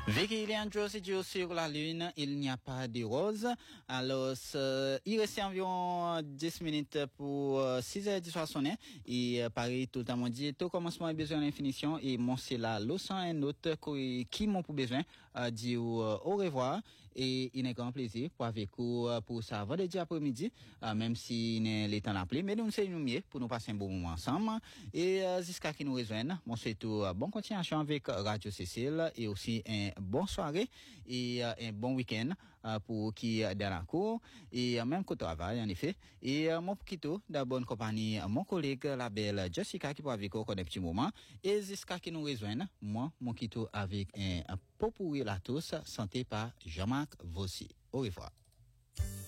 Vicky Leandro, c'est Dieu sur la lune, il n'y a pas de rose. Alors, il reste environ 10 minutes pour 6 heures du soir sonner. Et pareil, tout le temps, dit, tout commencement est besoin d'infinition. Et mon c'est la leçon un autre qui m'ont pour besoin, dire au revoir. Et il est grand plaisir pour avec vous, pour ça, vendredi après-midi, même si il est temps d'appeler. Mais nous, c'est mieux pour nous passer un bon moment ensemble. Et jusqu'à qui nous rejoignent, mon c'est tout, bonne continuation avec Radio Cécile et aussi un bonne soirée et un bon week-end pour qui dans la cour et même qu'au travail en effet et mon quito de bonne compagnie mon collègue la belle Jessica qui pour avec au petit moment et jusqu'à qui nous rejoignent moi mon quito avec un pot pourri la tous santé par Jean-Marc Vossi. Au revoir.